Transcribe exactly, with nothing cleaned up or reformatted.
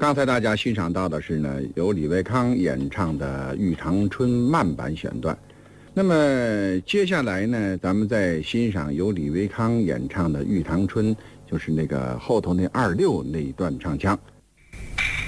刚才大家欣赏到的是呢，由李维康演唱的《玉堂春》慢版选段。那么接下来呢，咱们再欣赏由李维康演唱的《玉堂春》，就是那个后头那二六那一段唱腔。